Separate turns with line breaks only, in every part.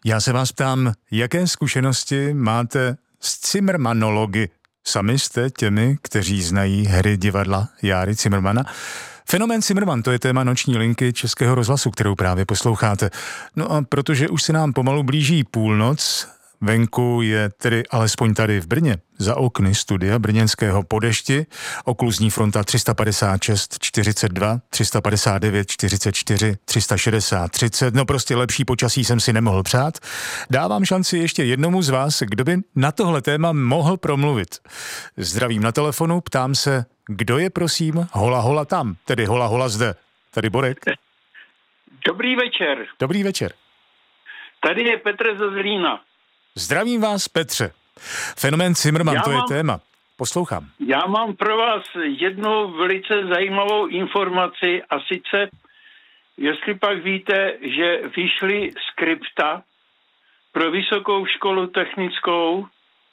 Já se vás ptám, jaké zkušenosti máte s cimrmanology? Sami jste těmi, kteří znají hry divadla Járy Cimrmana. Fenomén Cimrman, to je téma noční linky Českého rozhlasu, kterou právě posloucháte. No a protože už se nám pomalu blíží půlnoc, venku je tedy alespoň tady v Brně, za okny studia brněnského po dešti, okluzní fronta 356 42, 359 44, 360 30, no prostě lepší počasí jsem si nemohl přát. Dávám šanci ještě jednomu z vás, kdo by na tohle téma mohl promluvit. Zdravím na telefonu, ptám se, kdo je prosím hola hola tam, tedy hola hola zde. Tady Borek.
Dobrý večer.
Dobrý večer.
Tady je Petr ze Zlína.
Zdravím vás, Petře. Fenomén Cimrman, to je téma. Poslouchám.
Já mám pro vás jednu velice zajímavou informaci a sice, jestli pak víte, že vyšly skripta pro Vysokou školu technickou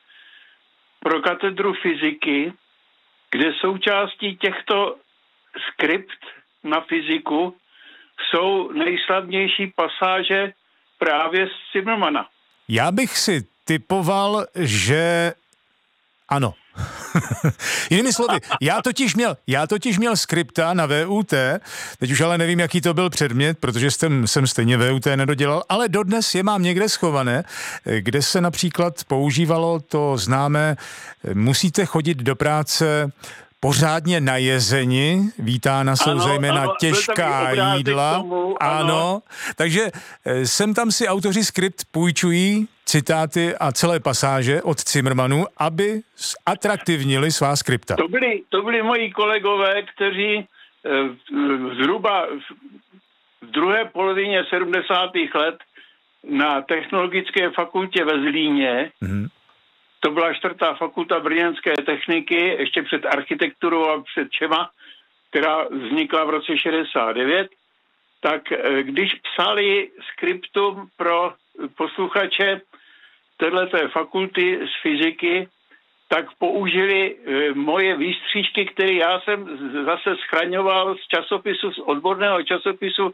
pro katedru fyziky, kde součástí těchto skript na fyziku jsou nejslavnější pasáže právě z Cimrmana.
Já bych si typoval, že ano. Jinými slovy, já totiž měl skripta na VUT, teď už ale nevím, jaký to byl předmět, protože jsem stejně VUT nedodělal, ale dodnes je mám někde schované, kde se například používalo to známé, musíte chodit do práce pořádně najezeni, vítána jsou zejména těžká jídla. Ano, takže sem tam si autoři skript půjčují citáty a celé pasáže od Cimrmanů, aby atraktivnili svá skripta.
To byli moji kolegové, kteří zhruba v druhé polovině 70. let na Technologické fakultě ve Zlíně, to byla 4. fakulta brněnské techniky, ještě před architekturou a před ČEMA, která vznikla v roce 69, tak když psali skriptum pro posluchače téhleté fakulty z fyziky, tak použili moje výstřížky, které já jsem zase schraňoval z časopisu, z odborného časopisu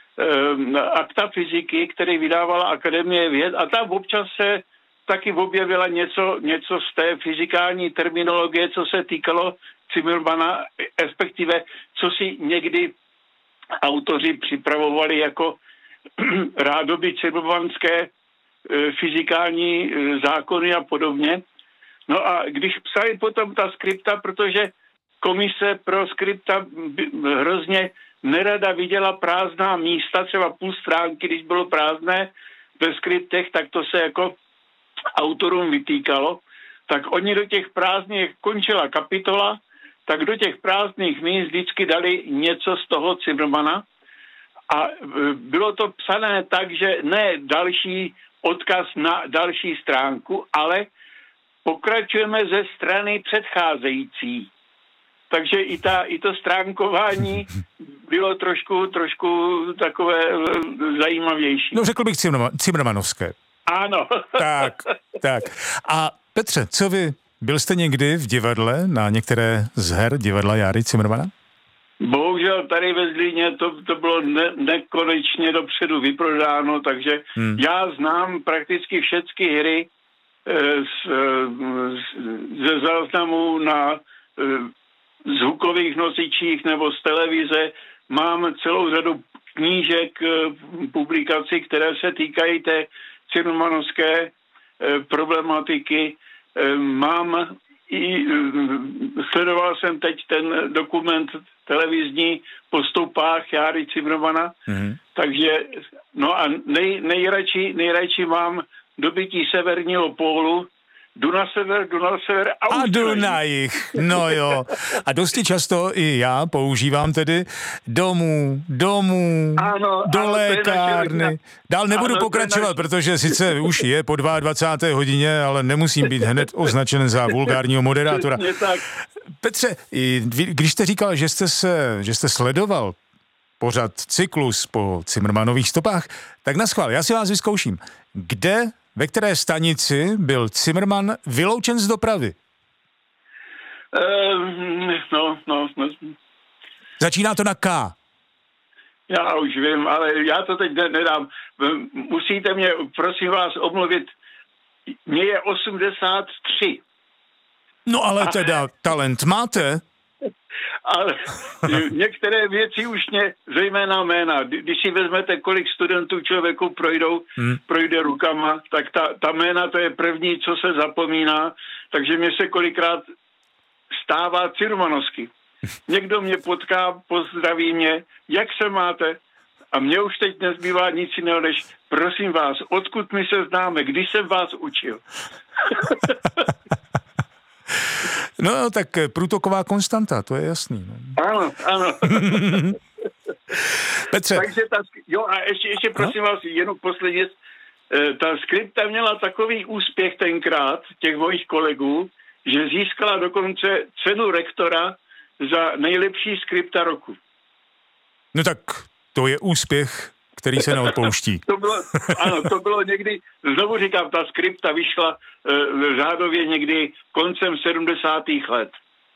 Akta fyziky, který vydávala Akademie věd, a tam občas se taky objevila něco z té fyzikální terminologie, co se týkalo Cimrmana, respektive co si někdy autoři připravovali jako rádoby cimrmanské fyzikální zákony a podobně. No a když psali potom ta skripta, protože komise pro skripta hrozně nerada viděla prázdná místa, třeba půl stránky, když bylo prázdné ve skriptech, tak to se jako autorům vytýkalo, tak oni do těch prázdných, končila kapitola, tak do těch prázdných míst vždycky dali něco z toho Cimrmana a bylo to psané tak, že ne další odkaz na další stránku, ale pokračujeme ze strany předcházející. Takže i to stránkování bylo trošku takové zajímavější.
No řekl bych cimrmanovské.
Ano.
Tak. A Petře, co vy? Byl jste někdy v divadle na některé z her divadla Járy Cimrmana?
Bohužel tady ve Zlíně to bylo nekonečně dopředu vyprodáno, takže já znám prakticky všechny hry ze záznamů na zvukových nosičích nebo z televize. Mám celou řadu knížek, publikací, které se týkají té cimrmanovské problematiky. Sledoval jsem teď ten dokument televizní po stopách Járy Cimrmana, takže no a nejradši mám dobytí severního pólu, jdu na sever
a jdu na jih, no jo. A dosti často i já používám tedy domů, do lékárny. Dál nebudu pokračovat, protože sice už je po 22. hodině, ale nemusím být hned označen za vulgárního moderátora. Petře, když jste říkal, že jste sledoval pořad cyklus po Cimrmanových stopách, tak naschvál, já si vás vyzkouším. Ve které stanici byl Cimrman vyloučen z dopravy?
No.
Začíná to na K.
Já už vím, ale já to teď nedám. Musíte mě, prosím vás, omluvit. Mně je 83.
No ale teda talent máte?
Ale některé věci už mě, zejména jména, když si vezmete, kolik studentů člověku projde rukama, tak ta jména, to je první, co se zapomíná, takže mě se kolikrát stává cirmanovsky. Někdo mě potká, pozdraví mě, jak se máte? A mně už teď nezbývá nic jiného, než prosím vás, odkud my se známe, když jsem vás učil.
No, tak průtoková konstanta, to je jasný. No.
Ano.
Petře.
Takže a ještě prosím vás, jenom posledně, ta skripta měla takový úspěch tenkrát, těch mojich kolegů, že získala dokonce cenu rektora za nejlepší skripta roku.
No tak to je úspěch, který se neodpouští.
To bylo někdy, znovu říkám, ta skripta vyšla řádově někdy koncem 70. let.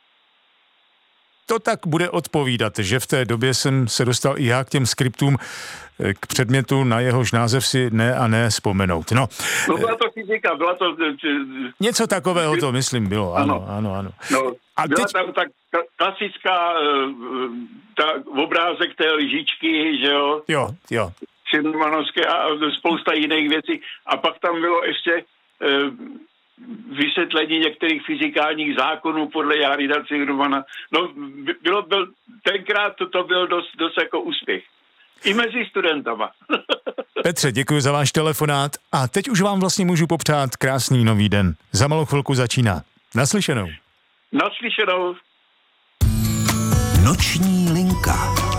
To tak bude odpovídat, že v té době jsem se dostal i já k těm skriptům, k předmětu, na jehož název si ne vzpomenout. No
byla to fyzika, byla to...
Něco takového to, myslím, bylo, ano.
No, a byla tam ta klasická obrázek té lžičky, že jo?
Jo.
Cimrmanovské a spousta jiných věcí. A pak tam bylo ještě vysvětlení některých fyzikálních zákonů podle Járida Cimrmana. No, tenkrát to byl dost jako úspěch. I mezi studentama.
Petře, děkuji za váš telefonát a teď už vám vlastně můžu popřát krásný nový den. Za malou chvilku začíná. Naslyšenou.
Naslyšenou.
Noční linka.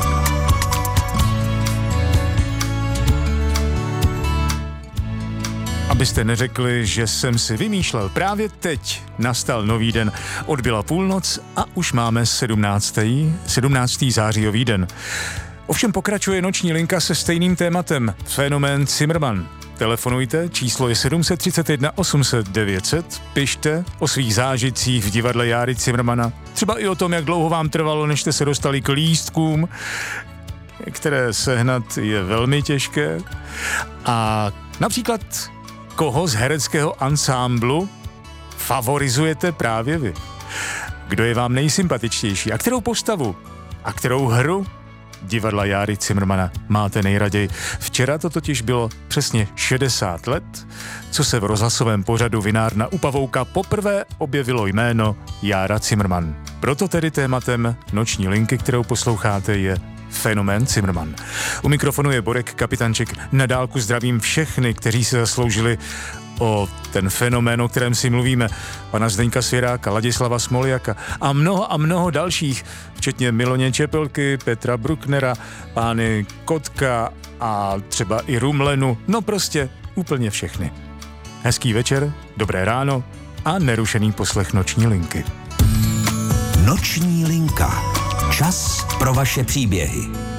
Abyste neřekli, že jsem si vymýšlel, právě teď nastal nový den. Odbyla půlnoc a už máme 17. zářijový den. Ovšem pokračuje noční linka se stejným tématem. Fenomén Cimrman. Telefonujte, číslo je 731 800 900, pište o svých zážitcích v divadle Járy Cimrmana. Třeba i o tom, jak dlouho vám trvalo, než jste se dostali k lístkům, které sehnat je velmi těžké. A například koho z hereckého ansámblu favorizujete právě vy? Kdo je vám nejsympatičtější? A kterou postavu? A kterou hru divadla Járy Cimrmana máte nejraději? Včera to totiž bylo přesně 60 let, co se v rozhlasovém pořadu Vinárna u Pavouka poprvé objevilo jméno Jára Cimrman. Proto tedy tématem noční linky, kterou posloucháte, je fenomén Cimrman. U mikrofonu je Borek Kapitanček. Na dálku zdravím všechny, kteří se zasloužili o ten fenomén, o kterém si mluvíme. Pana Zdeňka Svěráka, Ladislava Smoljaka a mnoho dalších, včetně Miloně Čepelky, Petra Brucknera, pány Kotka a třeba i Rumlenu. No prostě úplně všechny. Hezký večer, dobré ráno a nerušený poslech noční linky.
Noční linka. Čas pro vaše příběhy.